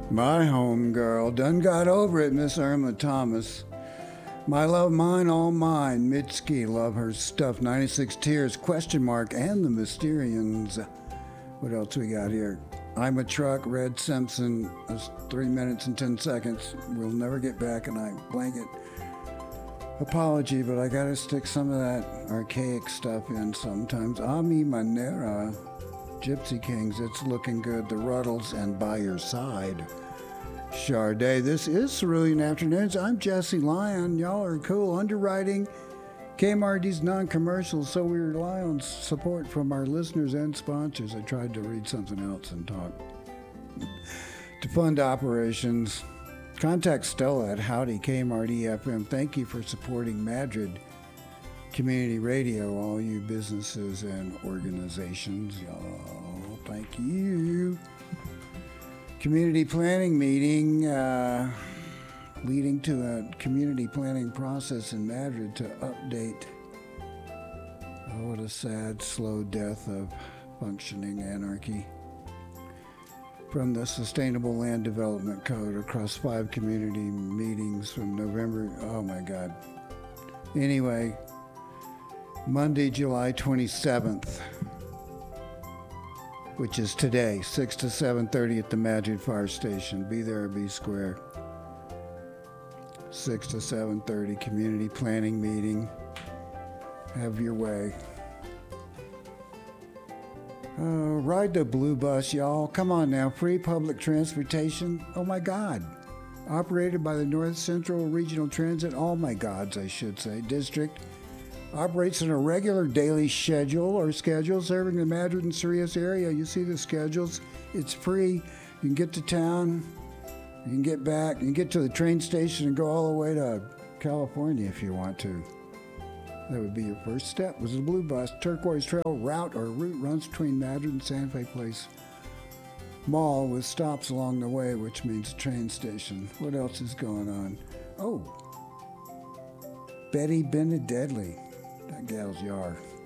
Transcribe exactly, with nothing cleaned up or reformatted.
My home girl done got over it, Miss Irma Thomas. My love, mine, all mine. Mitski, love her stuff. ninety-six Tears, question mark, and the Mysterians. What else we got here? I'm a Truck, Red Simpson. That's three minutes and ten seconds. We'll never get back, and I blanket apology, but I gotta stick some of that archaic stuff in sometimes. Ami Manera, Gypsy Kings, it's looking good. The Ruddles, and By Your Side. Sade, this is Cerulean Afternoons. I'm Jesse Lyon. Y'all are cool. Underwriting K M R D's non-commercials, so we rely on support from our listeners and sponsors. I tried to read something else and talk. To fund operations, contact Stella at Howdy K M R D F M. Thank you for supporting Madrid Community Radio, all you businesses and organizations. Y'all, thank you. Community planning meeting uh, leading to a community planning process in Madrid to update. Oh, what a sad, slow death of functioning anarchy. From the Sustainable Land Development Code across five community meetings from November. Oh my God. Anyway, Monday, July twenty-seventh. Which is today, six to seven thirty at the Madrid Fire Station. Be there or be square. six to seven thirty, community planning meeting. Have your way. Uh, ride the blue bus, y'all. Come on now. Free public transportation. Oh, my God. Operated by the North Central Regional Transit. Oh, my gods, I should say. District. Operates on a regular daily schedule or schedule serving the Madrid and Sirius area. You see the schedules. It's free. You can get to town. You can get back. You can get to the train station and go all the way to California if you want to. That would be your first step. Was the Blue Bus. Turquoise Trail route or route runs between Madrid and Santa Fe Place Mall with stops along the way, which means a train station. What else is going on? Oh, Betty Benedetti. That gal's yar.